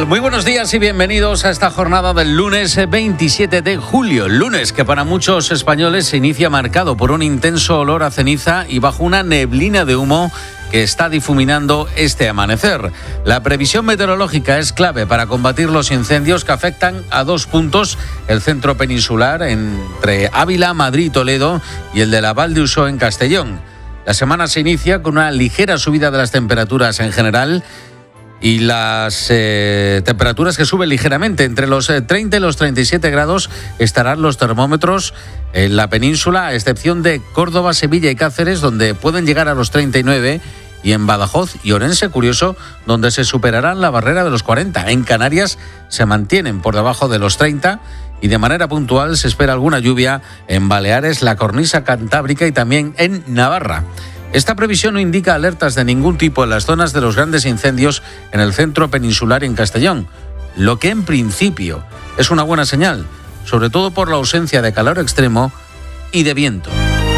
Muy buenos días y bienvenidos a esta jornada del lunes 27 de julio. Lunes que para muchos españoles se inicia marcado por un intenso olor a ceniza y bajo una neblina de humo que está difuminando este amanecer. La previsión meteorológica es clave para combatir los incendios que afectan a 2 puntos, el centro peninsular entre Ávila, Madrid y Toledo y el de la Val d'Uixó en Castellón. La semana se inicia con una ligera subida de las temperaturas en general y las temperaturas que suben ligeramente. Entre los 30 y los 37 grados estarán los termómetros en la península, a excepción de Córdoba, Sevilla y Cáceres, donde pueden llegar a los 39, y en Badajoz y Orense, curioso, donde se superarán la barrera de los 40. En Canarias se mantienen por debajo de los 30 y de manera puntual se espera alguna lluvia en Baleares, la cornisa cantábrica y también en Navarra. Esta previsión no indica alertas de ningún tipo en las zonas de los grandes incendios en el centro peninsular y en Castellón, lo que en principio es una buena señal, sobre todo por la ausencia de calor extremo y de viento.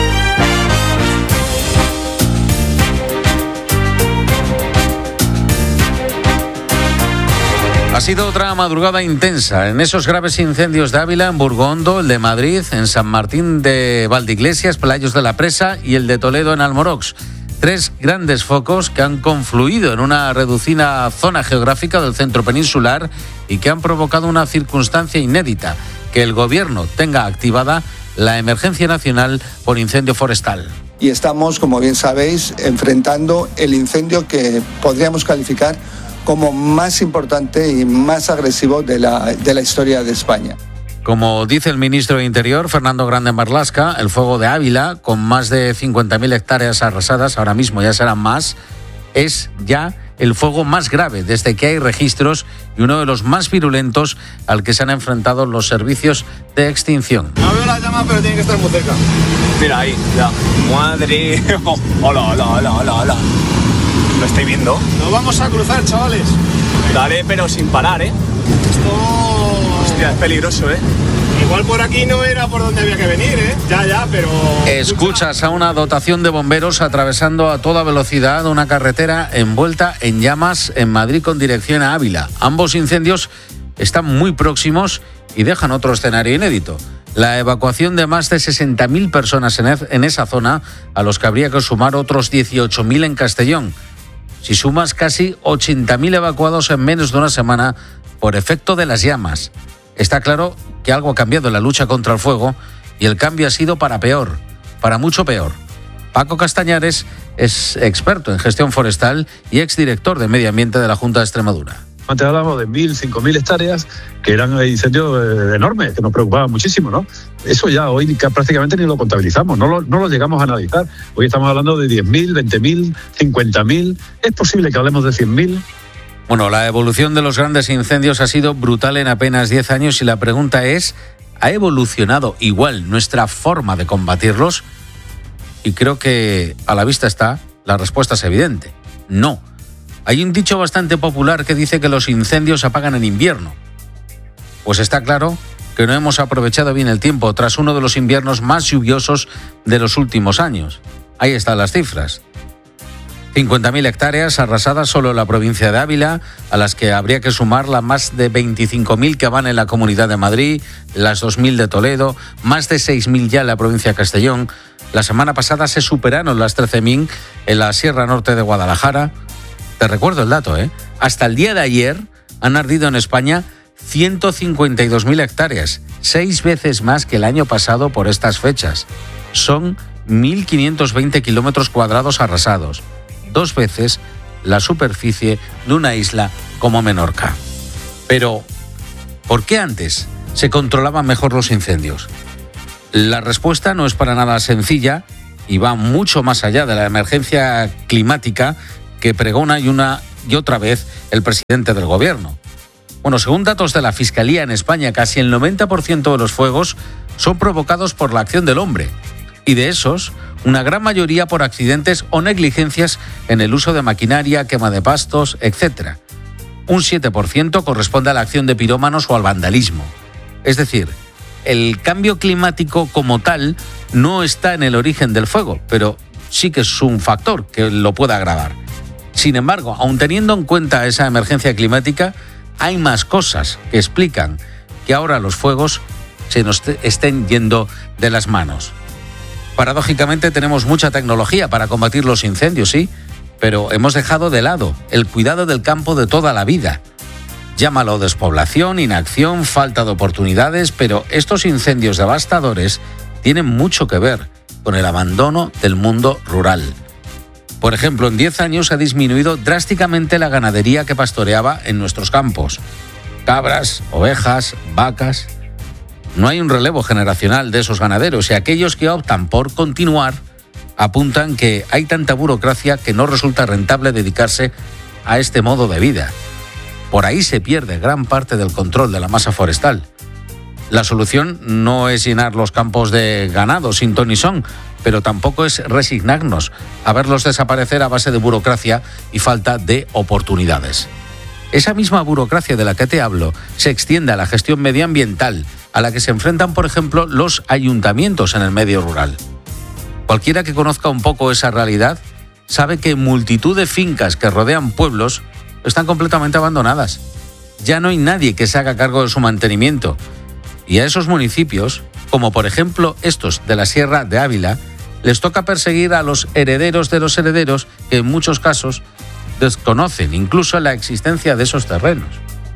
Ha sido otra madrugada intensa en esos graves incendios de Ávila, en Burgondo, el de Madrid, en San Martín de Valdeiglesias, Pelayos de la Presa y el de Toledo en Almorox. 3 grandes focos que han confluido en una reducida zona geográfica del centro peninsular y que han provocado una circunstancia inédita, que el gobierno tenga activada la emergencia nacional por incendio forestal. Y estamos, como bien sabéis, enfrentando el incendio que podríamos calificar como más importante y más agresivo de la historia de España. Como dice el ministro de Interior, Fernando Grande Marlaska, el fuego de Ávila, con más de 50.000 hectáreas arrasadas, ahora mismo ya serán más, es ya el fuego más grave desde que hay registros y uno de los más virulentos al que se han enfrentado los servicios de extinción. No veo la llama, pero tiene que estar muy cerca. Mira ahí, ya. Madre. Hola, hola, hola, hola, hola. ¿Lo estoy viendo? Nos vamos a cruzar, chavales. Dale, pero sin parar, ¿eh? Esto... Hostia, es peligroso, ¿eh? Igual por aquí no era por donde había que venir, ¿eh? Ya, pero... Escuchas a una dotación de bomberos atravesando a toda velocidad una carretera envuelta en llamas en Madrid con dirección a Ávila. Ambos incendios están muy próximos y dejan otro escenario inédito. La evacuación de más de 60.000 personas en esa zona, a los que habría que sumar otros 18.000 en Castellón. Si sumas casi 80.000 evacuados en menos de una semana por efecto de las llamas. Está claro que algo ha cambiado en la lucha contra el fuego y el cambio ha sido para peor, para mucho peor. Paco Castañares es experto en gestión forestal y exdirector de Medio Ambiente de la Junta de Extremadura. Antes hablamos de 1.000, 5.000 hectáreas, que eran incendios enormes, que nos preocupaban muchísimo, ¿no? Eso ya hoy prácticamente ni lo contabilizamos, no lo llegamos a analizar. Hoy estamos hablando de 10.000, 20.000, 50.000. ¿Es posible que hablemos de 100.000? Bueno, la evolución de los grandes incendios ha sido brutal en apenas 10 años y la pregunta es, ¿ha evolucionado igual nuestra forma de combatirlos? Y creo que a la vista está, la respuesta es evidente, no. Hay un dicho bastante popular que dice que los incendios se apagan en invierno. Pues está claro que no hemos aprovechado bien el tiempo tras uno de los inviernos más lluviosos de los últimos años. Ahí están las cifras. 50.000 hectáreas arrasadas solo en la provincia de Ávila, a las que habría que sumar las más de 25.000 que van en la Comunidad de Madrid, las 2.000 de Toledo, más de 6.000 ya en la provincia de Castellón. La semana pasada se superaron las 13.000 en la Sierra Norte de Guadalajara. Te recuerdo el dato, ¿eh? Hasta el día de ayer han ardido en España 152.000 hectáreas, 6 veces más que el año pasado por estas fechas. Son 1.520 kilómetros cuadrados arrasados, 2 veces la superficie de una isla como Menorca. Pero, ¿por qué antes se controlaban mejor los incendios? La respuesta no es para nada sencilla y va mucho más allá de la emergencia climática que pregona una y otra vez el presidente del gobierno. Bueno, según datos de la Fiscalía en España, casi el 90% de los fuegos son provocados por la acción del hombre. Y de esos, una gran mayoría por accidentes o negligencias en el uso de maquinaria, quema de pastos, etc. Un 7% corresponde a la acción de pirómanos o al vandalismo. Es decir, el cambio climático como tal no está en el origen del fuego, pero sí que es un factor que lo puede agravar. Sin embargo, aun teniendo en cuenta esa emergencia climática, hay más cosas que explican que ahora los fuegos se nos estén yendo de las manos. Paradójicamente tenemos mucha tecnología para combatir los incendios, sí, pero hemos dejado de lado el cuidado del campo de toda la vida. Llámalo despoblación, inacción, falta de oportunidades, pero estos incendios devastadores tienen mucho que ver con el abandono del mundo rural. Por ejemplo, en 10 años ha disminuido drásticamente la ganadería que pastoreaba en nuestros campos. Cabras, ovejas, vacas. No hay un relevo generacional de esos ganaderos y aquellos que optan por continuar apuntan que hay tanta burocracia que no resulta rentable dedicarse a este modo de vida. Por ahí se pierde gran parte del control de la masa forestal. La solución no es llenar los campos de ganado sin ton ni son, pero tampoco es resignarnos a verlos desaparecer a base de burocracia y falta de oportunidades. Esa misma burocracia de la que te hablo se extiende a la gestión medioambiental, a la que se enfrentan, por ejemplo, los ayuntamientos en el medio rural. Cualquiera que conozca un poco esa realidad sabe que multitud de fincas que rodean pueblos están completamente abandonadas. Ya no hay nadie que se haga cargo de su mantenimiento. Y a esos municipios, como por ejemplo estos de la Sierra de Ávila, les toca perseguir a los herederos de los herederos que en muchos casos desconocen incluso la existencia de esos terrenos.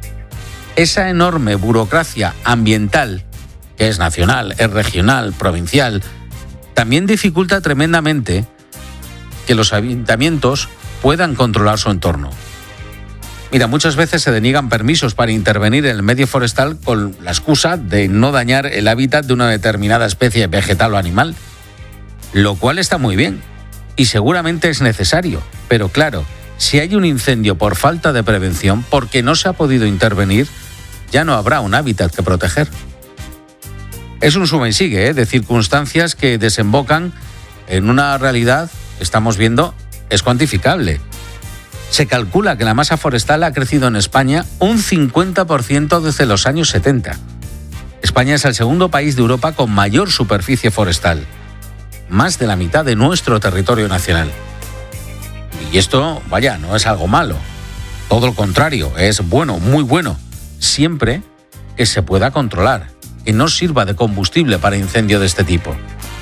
Esa enorme burocracia ambiental, que es nacional, es regional, provincial, también dificulta tremendamente que los ayuntamientos puedan controlar su entorno. Mira, muchas veces se deniegan permisos para intervenir en el medio forestal con la excusa de no dañar el hábitat de una determinada especie vegetal o animal, lo cual está muy bien y seguramente es necesario, pero claro, si hay un incendio por falta de prevención, porque no se ha podido intervenir, ya no habrá un hábitat que proteger. Es un suma y sigue de circunstancias que desembocan en una realidad, estamos viendo, es cuantificable. Se calcula que la masa forestal ha crecido en España un 50% desde los años 70. España es el segundo país de Europa con mayor superficie forestal, más de la mitad de nuestro territorio nacional. Y esto, vaya, no es algo malo. Todo lo contrario, es bueno, muy bueno, siempre que se pueda controlar, que no sirva de combustible para incendio de este tipo.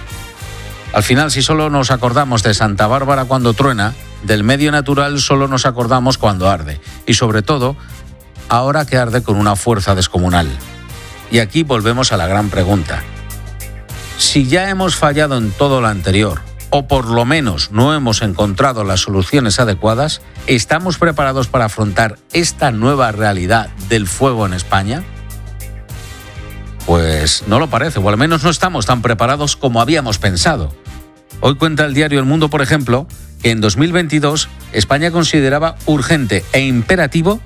Al final, si solo nos acordamos de Santa Bárbara cuando truena, del medio natural solo nos acordamos cuando arde. Y sobre todo, ahora que arde con una fuerza descomunal. Y aquí volvemos a la gran pregunta. Si ya hemos fallado en todo lo anterior, o por lo menos no hemos encontrado las soluciones adecuadas, ¿estamos preparados para afrontar esta nueva realidad del fuego en España? Pues no lo parece, o al menos no estamos tan preparados como habíamos pensado. Hoy cuenta el diario El Mundo, por ejemplo, que en 2022 España consideraba urgente e imperativo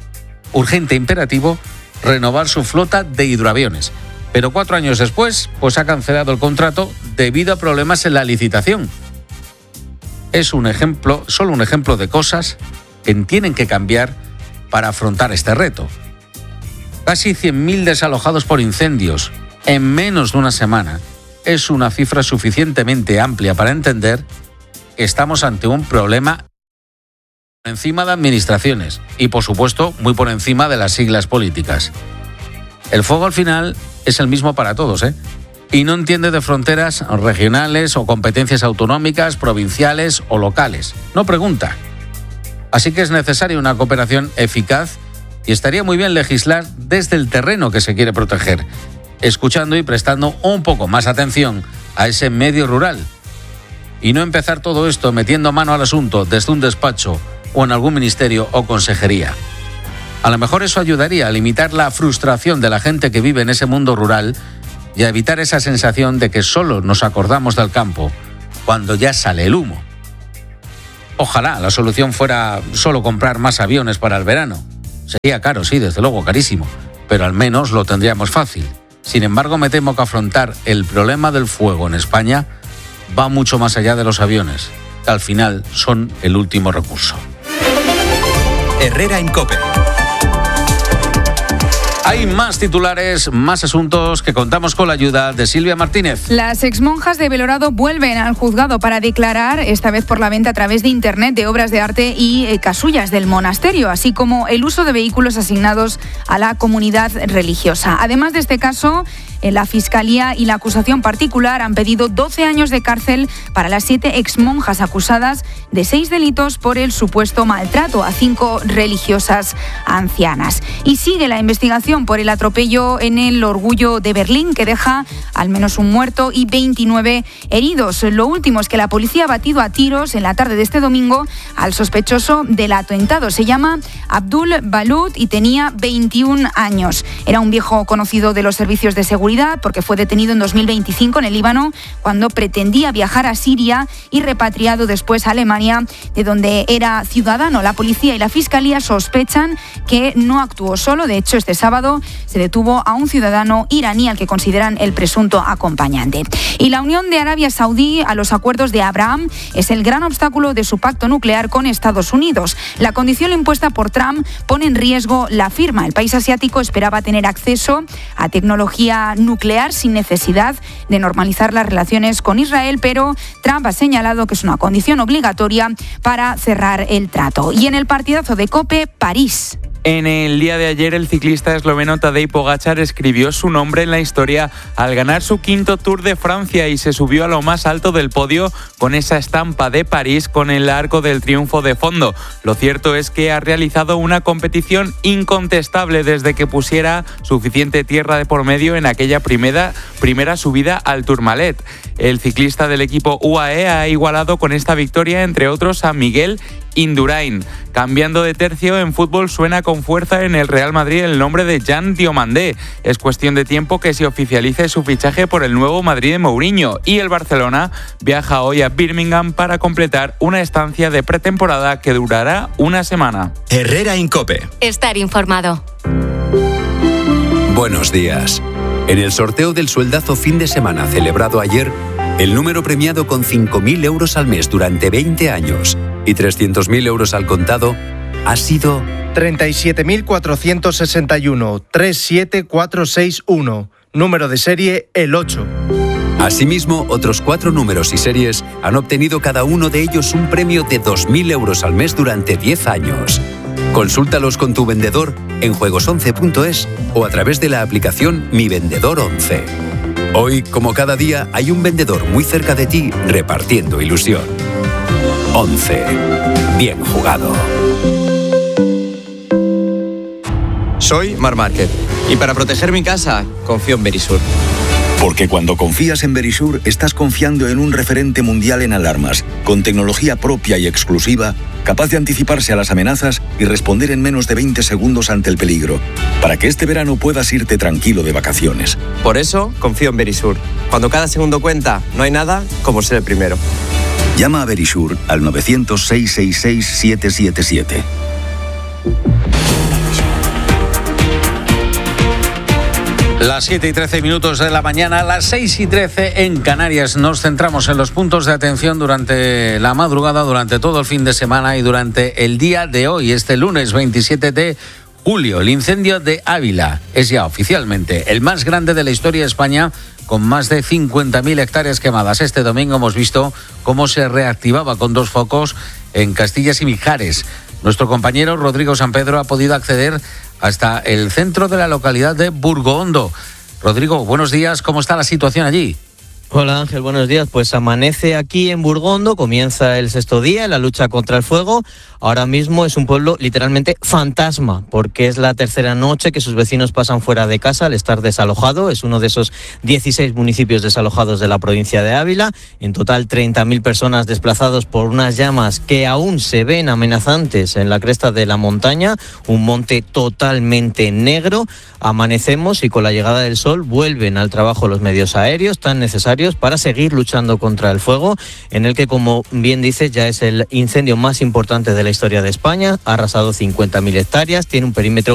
renovar su flota de hidroaviones. Pero 4 años después, pues ha cancelado el contrato debido a problemas en la licitación. Es un ejemplo, solo un ejemplo de cosas que tienen que cambiar para afrontar este reto. Casi 100.000 desalojados por incendios en menos de una semana es una cifra suficientemente amplia para entender que estamos ante un problema por encima de administraciones y, por supuesto, muy por encima de las siglas políticas. El fuego al final es el mismo para todos, y no entiende de fronteras regionales o competencias autonómicas, provinciales o locales. No pregunta. Así que es necesaria una cooperación eficaz y estaría muy bien legislar desde el terreno que se quiere proteger, escuchando y prestando un poco más atención a ese medio rural. Y no empezar todo esto metiendo mano al asunto desde un despacho o en algún ministerio o consejería. A lo mejor eso ayudaría a limitar la frustración de la gente que vive en ese mundo rural y a evitar esa sensación de que solo nos acordamos del campo cuando ya sale el humo. Ojalá la solución fuera solo comprar más aviones para el verano. Sería caro, sí, desde luego, carísimo, pero al menos lo tendríamos fácil. Sin embargo, me temo que afrontar el problema del fuego en España va mucho más allá de los aviones, que al final son el último recurso. Herrera en COPE. Hay más titulares, más asuntos que contamos con la ayuda de Silvia Martínez. Las exmonjas de Belorado vuelven al juzgado para declarar, esta vez por la venta a través de Internet de obras de arte y casullas del monasterio, así como el uso de vehículos asignados a la comunidad religiosa. Además de este caso, la Fiscalía y la acusación particular han pedido 12 años de cárcel para las 7 exmonjas acusadas de 6 delitos por el supuesto maltrato a 5 religiosas ancianas. Y sigue la investigación por el atropello en el Orgullo de Berlín, que deja al menos un muerto y 29 heridos. Lo último es que la policía ha batido a tiros en la tarde de este domingo al sospechoso del atentado. Se llama Abdul Balut y tenía 21 años. Era un viejo conocido de los servicios de seguridad porque fue detenido en 2025 en el Líbano cuando pretendía viajar a Siria y repatriado después a Alemania, de donde era ciudadano. La policía y la Fiscalía sospechan que no actuó solo. De hecho, este sábado se detuvo a un ciudadano iraní al que consideran el presunto acompañante. Y la unión de Arabia Saudí a los acuerdos de Abraham es el gran obstáculo de su pacto nuclear con Estados Unidos. La condición impuesta por Trump pone en riesgo la firma. El país asiático esperaba tener acceso a tecnología nuclear sin necesidad de normalizar las relaciones con Israel, pero Trump ha señalado que es una condición obligatoria para cerrar el trato. Y en el partidazo de COPE, París. En el día de ayer, el ciclista esloveno Tadej Pogačar escribió su nombre en la historia al ganar su 5º Tour de Francia y se subió a lo más alto del podio con esa estampa de París con el Arco del Triunfo de fondo. Lo cierto es que ha realizado una competición incontestable desde que pusiera suficiente tierra de por medio en aquella primera subida al Tourmalet. El ciclista del equipo UAE ha igualado con esta victoria, entre otros, a Miguel Indurain. Cambiando de tercio, en fútbol suena con fuerza en el Real Madrid el nombre de Jan Diomandé. Es cuestión de tiempo que se oficialice su fichaje por el nuevo Madrid de Mourinho, y el Barcelona viaja hoy a Birmingham para completar una estancia de pretemporada que durará una semana. Herrera en COPE. Estar informado. Buenos días. En el sorteo del sueldazo fin de semana celebrado ayer, el número premiado con 5.000 euros al mes durante 20 años y 300.000 euros al contado ha sido 37.461 37461, número de serie el 8. Asimismo, otros 4 números y series han obtenido cada uno de ellos un premio de 2.000 euros al mes durante 10 años. Consúltalos con tu vendedor en juegos11.es o a través de la aplicación Mi Vendedor 11. Hoy, como cada día, hay un vendedor muy cerca de ti repartiendo ilusión. 11. Bien jugado. Soy Marc Márquez y para proteger mi casa confío en Verisur. Porque cuando confías en Verisur, estás confiando en un referente mundial en alarmas, con tecnología propia y exclusiva, capaz de anticiparse a las amenazas y responder en menos de 20 segundos ante el peligro, para que este verano puedas irte tranquilo de vacaciones. Por eso confío en Verisur. Cuando cada segundo cuenta, no hay nada como ser el primero. Llama a Verisur al 900-666-777. Las 7:13 de la mañana, las 6:13 en Canarias. Nos centramos en los puntos de atención durante la madrugada, durante todo el fin de semana y durante el día de hoy, este lunes 27 de julio. El incendio de Ávila es ya oficialmente el más grande de la historia de España, con más de 50.000 hectáreas quemadas. Este domingo hemos visto cómo se reactivaba con 2 focos en Castillas y Mijares. Nuestro compañero Rodrigo Sampedro ha podido acceder hasta el centro de la localidad de Burgoondo. Rodrigo, buenos días, ¿cómo está la situación allí? Hola Ángel, buenos días. Pues amanece aquí en Burgondo, comienza el 6º día en la lucha contra el fuego. Ahora mismo es un pueblo literalmente fantasma, porque es la 3ª noche que sus vecinos pasan fuera de casa al estar desalojado. Es uno de esos 16 municipios desalojados de la provincia de Ávila. En total 30.000 personas desplazados por unas llamas que aún se ven amenazantes en la cresta de la montaña, un monte totalmente negro. Amanecemos y con la llegada del sol vuelven al trabajo los medios aéreos tan necesarios para seguir luchando contra el fuego, en el que, como bien dice, ya es el incendio más importante de la historia de España. Ha arrasado 50.000 hectáreas, tiene un perímetro